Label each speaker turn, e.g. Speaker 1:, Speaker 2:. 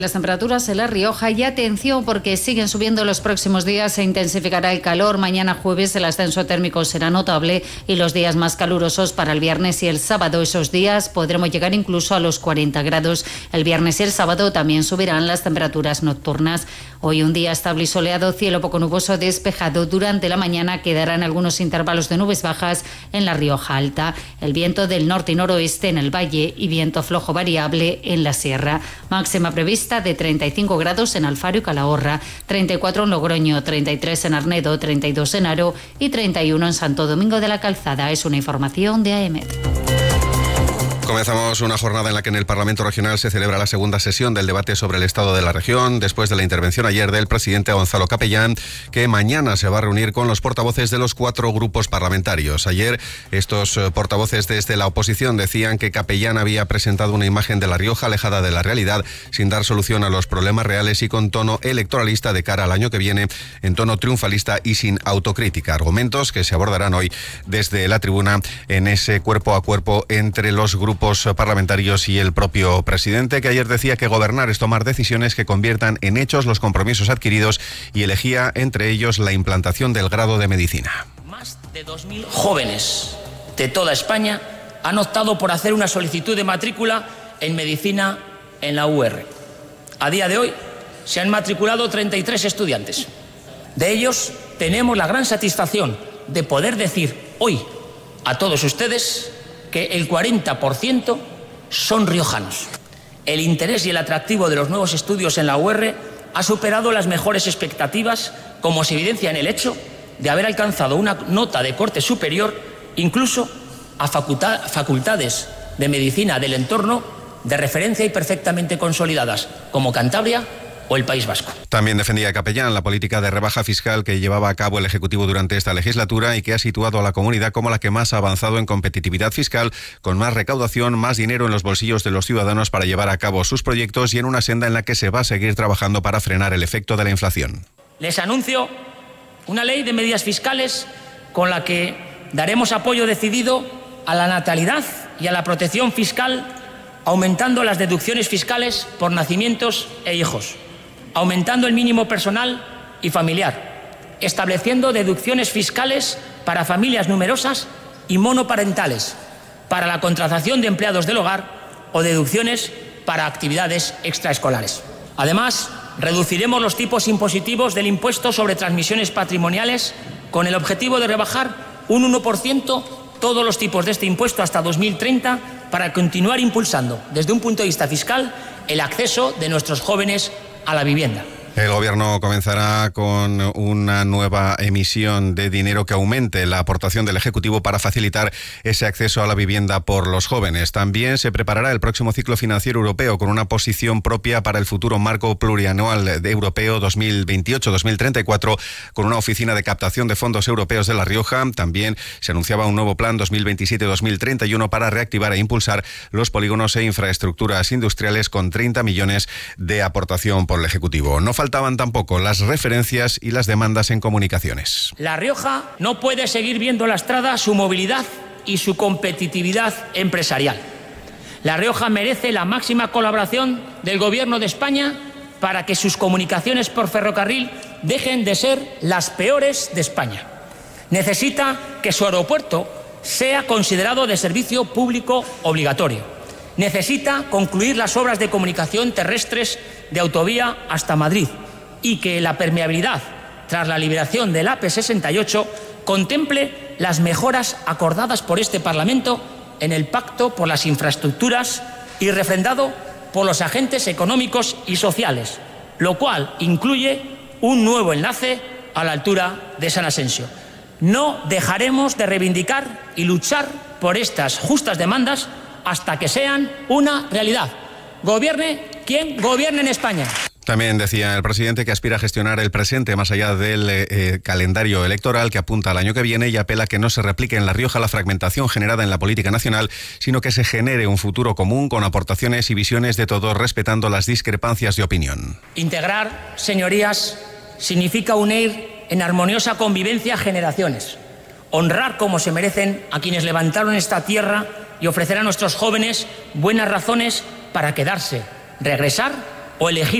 Speaker 1: Las temperaturas en La Rioja y atención porque siguen subiendo los próximos días, se intensificará el calor. Mañana jueves el ascenso térmico será notable y los días más calurosos para el viernes y el sábado. Esos días podremos llegar incluso a los 40 grados. El viernes y el sábado también subirán las temperaturas nocturnas. Hoy un día estable y soleado, cielo poco nuboso despejado. Durante la mañana quedarán algunos intervalos de nubes bajas en La Rioja Alta. El viento del norte y noroeste en el valle y viento flojo variable en la sierra. Máxima prevista de 35 grados en Alfaro y Calahorra, 34 en Logroño, 33 en Arnedo, 32 en Haro y 31 en Santo Domingo de la Calzada. Es una información de AEMET.
Speaker 2: Comenzamos una jornada en la que en el Parlamento Regional se celebra la segunda sesión del debate sobre el estado de la región, después de la intervención ayer del presidente Gonzalo Capellán, que mañana se va a reunir con los portavoces de los 4 grupos parlamentarios. Ayer estos portavoces desde la oposición decían que Capellán había presentado una imagen de La Rioja alejada de la realidad, sin dar solución a los problemas reales y con tono electoralista de cara al año que viene, en tono triunfalista y sin autocrítica. Argumentos que se abordarán hoy desde la tribuna en ese cuerpo a cuerpo entre los grupos parlamentarios y el propio presidente, que ayer decía que gobernar es tomar decisiones que conviertan en hechos los compromisos adquiridos y elegía entre ellos la implantación del grado de medicina.
Speaker 3: Más de 2.000 jóvenes de toda España han optado por hacer una solicitud de matrícula en medicina en la UR. A día de hoy se han matriculado 33 estudiantes. De ellos tenemos la gran satisfacción de poder decir hoy a todos ustedes que el 40% son riojanos. El interés y el atractivo de los nuevos estudios en la UR ha superado las mejores expectativas, como se evidencia en el hecho de haber alcanzado una nota de corte superior incluso a facultades de medicina del entorno de referencia y perfectamente consolidadas, como Cantabria o el País Vasco.
Speaker 2: También defendía Capellán la política de rebaja fiscal que llevaba a cabo el Ejecutivo durante esta legislatura y que ha situado a la comunidad como la que más ha avanzado en competitividad fiscal, con más recaudación, más dinero en los bolsillos de los ciudadanos para llevar a cabo sus proyectos y en una senda en la que se va a seguir trabajando para frenar el efecto de la inflación.
Speaker 3: Les anuncio una ley de medidas fiscales con la que daremos apoyo decidido a la natalidad y a la protección fiscal, aumentando las deducciones fiscales por nacimientos e hijos, aumentando el mínimo personal y familiar, estableciendo deducciones fiscales para familias numerosas y monoparentales, para la contratación de empleados del hogar o deducciones para actividades extraescolares. Además, reduciremos los tipos impositivos del impuesto sobre transmisiones patrimoniales con el objetivo de rebajar un 1% todos los tipos de este impuesto hasta 2030 para continuar impulsando, desde un punto de vista fiscal, el acceso de nuestros jóvenes a la vivienda.
Speaker 2: El Gobierno comenzará con una nueva emisión de dinero que aumente la aportación del Ejecutivo para facilitar ese acceso a la vivienda por los jóvenes. También se preparará el próximo ciclo financiero europeo con una posición propia para el futuro marco plurianual europeo 2028-2034 con una oficina de captación de fondos europeos de La Rioja. También se anunciaba un nuevo plan 2027-2031 para reactivar e impulsar los polígonos e infraestructuras industriales con 30 millones de aportación por el Ejecutivo. No faltaban tampoco las referencias y las demandas en comunicaciones.
Speaker 3: La Rioja no puede seguir viendo lastrada su movilidad y su competitividad empresarial. La Rioja merece la máxima colaboración del Gobierno de España para que sus comunicaciones por ferrocarril dejen de ser las peores de España. Necesita que su aeropuerto sea considerado de servicio público obligatorio. Necesita concluir las obras de comunicación terrestres de autovía hasta Madrid y que la permeabilidad, tras la liberación del AP68, contemple las mejoras acordadas por este Parlamento en el Pacto por las Infraestructuras y refrendado por los agentes económicos y sociales, lo cual incluye un nuevo enlace a la altura de San Asensio. No dejaremos de reivindicar y luchar por estas justas demandas hasta que sean una realidad. Gobierne quien gobierne en España.
Speaker 2: También decía el presidente que aspira a gestionar el presente más allá del calendario electoral que apunta al año que viene y apela a que no se replique en La Rioja la fragmentación generada en la política nacional, sino que se genere un futuro común con aportaciones y visiones de todos, respetando las discrepancias de opinión.
Speaker 3: Integrar, señorías, significa unir en armoniosa convivencia generaciones, honrar como se merecen a quienes levantaron esta tierra y ofrecer a nuestros jóvenes buenas razones para quedarse, regresar o elegir